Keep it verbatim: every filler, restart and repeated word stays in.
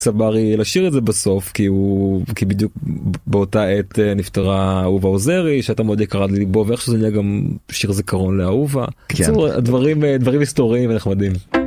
צברי לשיר את זה בסוף, כי הוא, כי בדיוק באותה עת נפטרה אהובה עוזרי, שהייתה מאוד יקרה לליבו, ואיך שזה נהיה גם שיר זיכרון לאהובה. קיצור, דברים, דברים היסטוריים ונחמדים.